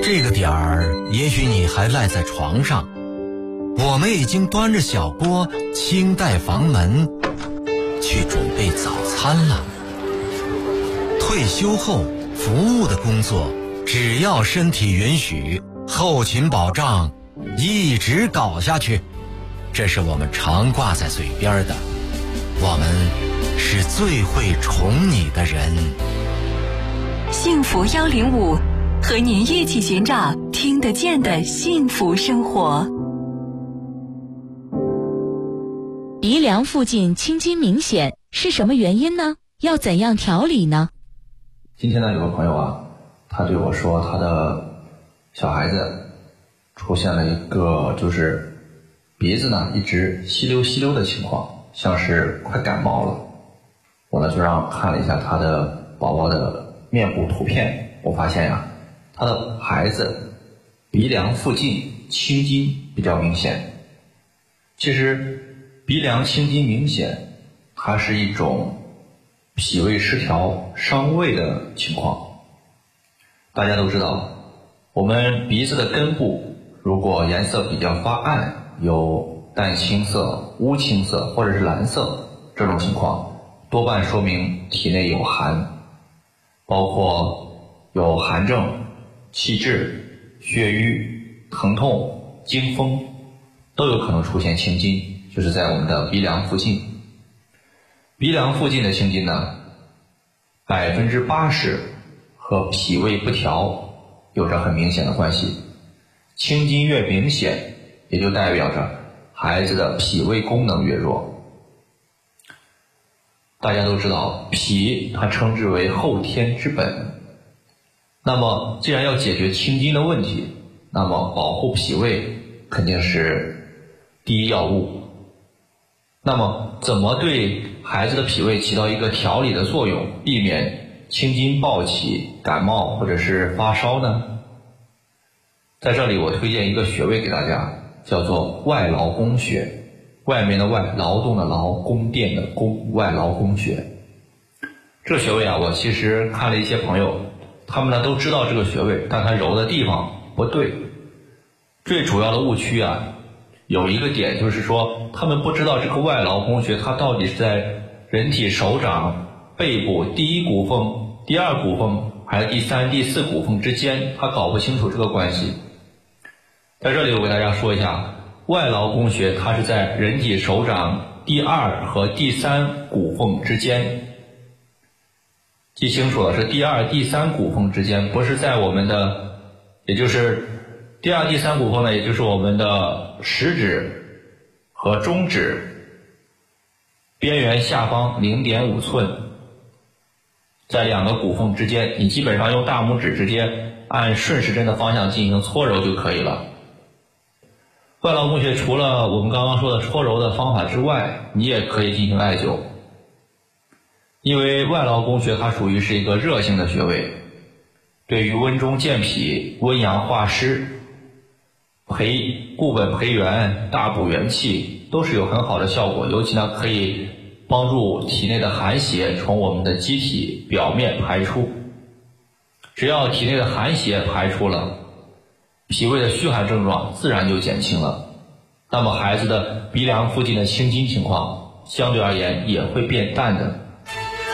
这个点儿，也许你还赖在床上，我们已经端着小锅轻待房门，去准备早餐了。退休后服务的工作，只要身体允许，后勤保障一直搞下去，这是我们常挂在嘴边的。我们是最会宠你的人。 幸福105，和您一起寻找听得见的幸福生活。 鼻梁附近青筋明显是什么原因呢？要怎样调理呢？ 今天呢，有个朋友啊，他对我说，他的小孩子出现了一个就是鼻子呢一直吸溜吸溜的情况，像是快感冒了。我呢就让看了一下他的宝宝的面部图片，我发现呀，他的孩子鼻梁附近青筋比较明显。其实鼻梁青筋明显，它是一种脾胃失调伤胃的情况。大家都知道，我们鼻子的根部如果颜色比较发暗，有淡青色、乌青色或者是蓝色，这种情况多半说明体内有寒，包括有寒症、气滞、血瘀、疼痛、惊风，都有可能出现青筋，就是在我们的鼻梁附近。鼻梁附近的青筋呢，80%和脾胃不调有着很明显的关系。青筋越明显，也就代表着孩子的脾胃功能越弱。大家都知道，脾它称之为后天之本。那么既然要解决青筋的问题，那么保护脾胃肯定是第一要务。那么怎么对孩子的脾胃起到一个调理的作用，避免青筋暴起、感冒或者是发烧呢？在这里我推荐一个穴位给大家，叫做外劳宫穴。外面的外，劳动的劳，宫殿的宫，外劳宫穴。这个穴位啊，我其实看了一些朋友，他们呢都知道这个穴位，但他揉的地方不对。最主要的误区啊，有一个点就是说，他们不知道这个外劳宫穴它到底是在人体手掌背部第一骨缝、第二骨缝还是第三、第四骨缝之间，他搞不清楚这个关系。在这里我给大家说一下，外劳宫穴它是在人体手掌第二和第三骨缝之间，记清楚了，是第二、第三骨缝之间，不是在我们的，也就是第二、第三骨缝呢，也就是我们的食指和中指边缘下方0.5寸，在两个骨缝之间，你基本上用大拇指直接按顺时针的方向进行搓揉就可以了。外劳宫穴除了我们刚刚说的搓揉的方法之外，你也可以进行艾灸。因为外劳宫穴它属于是一个热性的穴位，对于温中健脾、温阳化湿、固本培元、大补元气都是有很好的效果，尤其呢可以帮助体内的寒邪从我们的机体表面排出。只要体内的寒邪排出了，脾胃的虚寒症状自然就减轻了，那么孩子的鼻梁附近的青筋情况相对而言也会变淡的。